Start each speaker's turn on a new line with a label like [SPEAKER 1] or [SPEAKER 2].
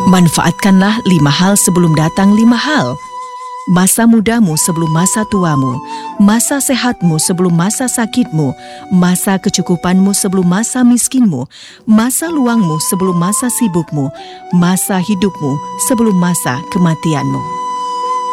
[SPEAKER 1] Manfaatkanlah 5 hal sebelum datang 5 hal. Masa mudamu sebelum masa tuamu, masa sehatmu sebelum masa sakitmu, masa kecukupanmu sebelum masa miskinmu, masa luangmu sebelum masa sibukmu, masa hidupmu sebelum masa kematianmu.